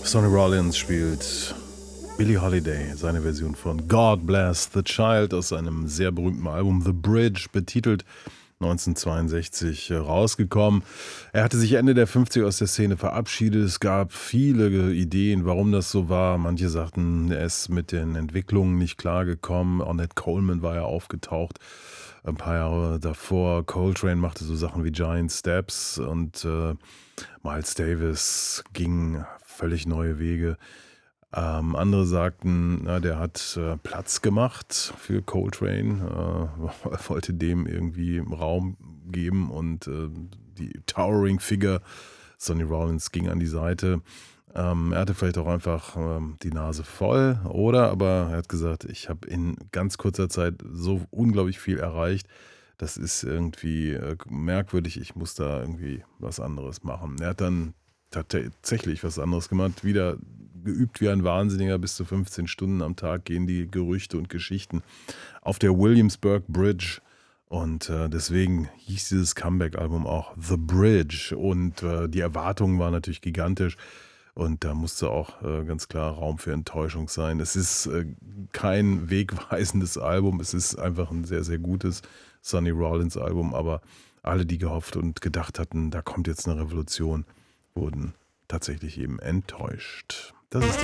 Sonny Rollins spielt Billie Holiday, seine Version von God Bless the Child aus seinem sehr berühmten Album The Bridge, betitelt 1962 rausgekommen. Er hatte sich Ende der 50er aus der Szene verabschiedet. Es gab viele Ideen, warum das so war. Manche sagten, er ist mit den Entwicklungen nicht klargekommen. Ornette Coleman war ja aufgetaucht ein paar Jahre davor. Coltrane machte so Sachen wie Giant Steps und Miles Davis ging völlig neue Wege. Andere sagten, na, der hat Platz gemacht für Coltrane, wollte dem irgendwie Raum geben und die Towering Figure Sonny Rollins ging an die Seite. Er hatte vielleicht auch einfach die Nase voll, aber er hat gesagt, ich habe in ganz kurzer Zeit so unglaublich viel erreicht. Das ist irgendwie merkwürdig, ich muss da irgendwie was anderes machen. Er hat dann tatsächlich was anderes gemacht, wieder geübt wie ein Wahnsinniger, bis zu 15 Stunden am Tag gehen die Gerüchte und Geschichten auf der Williamsburg Bridge. Und deswegen hieß dieses Comeback-Album auch The Bridge. Und die Erwartungen waren natürlich gigantisch. Und da musste auch ganz klar Raum für Enttäuschung sein. Es ist kein wegweisendes Album. Es ist einfach ein sehr, sehr gutes Sonny Rollins Album. Aber alle, die gehofft und gedacht hatten, da kommt jetzt eine Revolution, wurden tatsächlich eben enttäuscht. Das ist